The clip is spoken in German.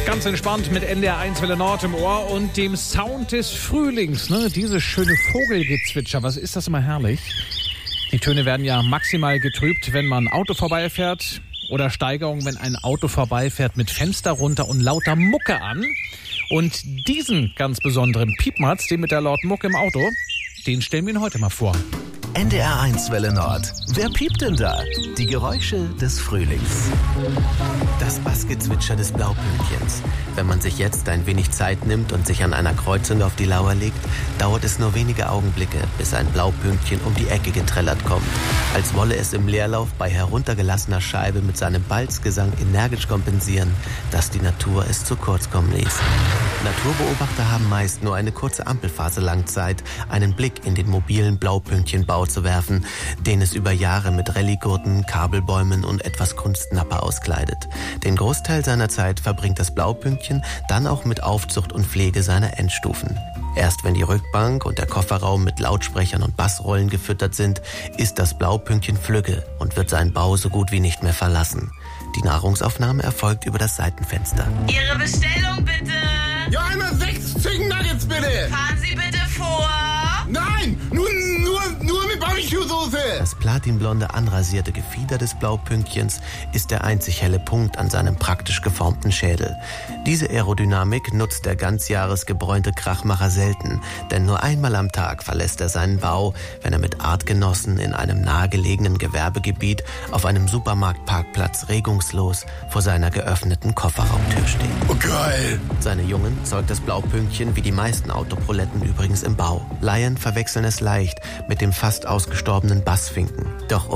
ganz entspannt mit NDR1 Welle Nord im Ohr und dem Sound des Frühlings. Ne? Dieses schöne Vogelgezwitscher, was ist das immer herrlich? Die Töne werden ja maximal getrübt, wenn man Auto vorbeifährt. Oder Steigerung, wenn ein Auto vorbeifährt mit Fenster runter und lauter Mucke an. Und diesen ganz besonderen Piepmatz, den mit der lauten Mucke im Auto, den stellen wir Ihnen heute mal vor. NDR1 Welle Nord. Wer piept denn da? Die Geräusche des Frühlings. Das Bassgezwitscher des Blaupünktchens. Wenn man sich jetzt ein wenig Zeit nimmt und sich an einer Kreuzung auf die Lauer legt, dauert es nur wenige Augenblicke, bis ein Blaupünktchen um die Ecke getrellert kommt. Als wolle es im Leerlauf bei heruntergelassener Scheibe mit seinem Balzgesang energisch kompensieren, dass die Natur es zu kurz kommen ließ. Naturbeobachter haben meist nur eine kurze Ampelphase lang Zeit, einen Blick in den mobilen Blaupünktchenbau zu werfen, den es über Jahre mit Rallyegurten, Kabelbäumen und etwas Kunstnapper auskleidet. Den Großteil seiner Zeit verbringt das Blaupünktchen dann auch mit Aufzucht und Pflege seiner Endstufen. Erst wenn die Rückbank und der Kofferraum mit Lautsprechern und Bassrollen gefüttert sind, ist das Blaupünktchen flügge und wird seinen Bau so gut wie nicht mehr verlassen. Die Nahrungsaufnahme erfolgt über das Seitenfenster. Ihre Bestellung bitte! Ja, einmal 6 Chicken Nuggets bitte! Fahren Sie bitte vor! Nein, nur mit Barbecue-Soße! Das platinblonde, anrasierte Gefieder des Blaupünktchens ist der einzig helle Punkt an seinem praktisch geformten Schädel. Diese Aerodynamik nutzt der ganzjahresgebräunte Krachmacher selten, denn nur einmal am Tag verlässt er seinen Bau, wenn er mit Artgenossen in einem nahegelegenen Gewerbegebiet auf einem Supermarktparkplatz regungslos vor seiner geöffneten Kofferraumtür steht. Oh, geil! Seine Jungen zeugt das Blaupünktchen wie die meisten Autoproletten übrigens im Bau. Laien verwechseln es leicht mit dem fast ausgestorbenen Bassfinken. Doch